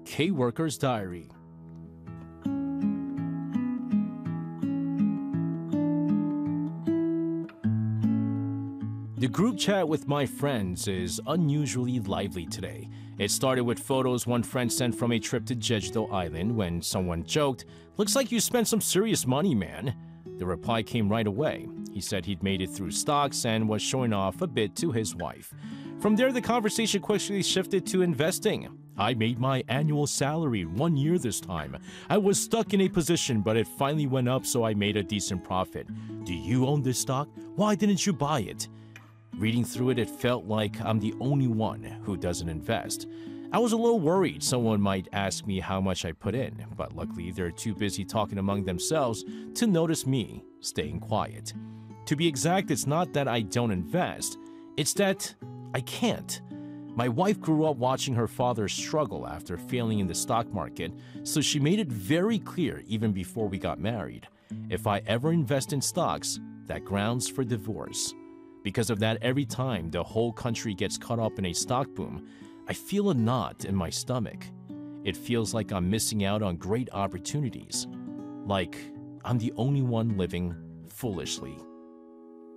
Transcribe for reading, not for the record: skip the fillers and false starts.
K-Worker's Diary. The group chat with my friends is unusually lively today. It started with photos one friend sent from a trip to Jeju-do Island when someone joked, "Looks like you spent some serious money, man." The reply came right away. He said he'd made it through stocks and was showing off a bit to his wife. From there, the conversation quickly shifted to investing. "I made my annual salary 1 year this time. I was stuck in a position, but it finally went up, so I made a decent profit. Do you own this stock? Why didn't you buy it?" Reading through it, it felt like I'm the only one who doesn't invest. I was a little worried someone might ask me how much I put in, but luckily they're too busy talking among themselves to notice me staying quiet. To be exact, it's not that I don't invest, it's that I can't. My wife grew up watching her father struggle after failing in the stock market, so she made it very clear even before we got married. If I ever invest in stocks, that grounds for divorce. Because of that, every time the whole country gets caught up in a stock boom, I feel a knot in my stomach. It feels like I'm missing out on great opportunities. Like I'm the only one living foolishly.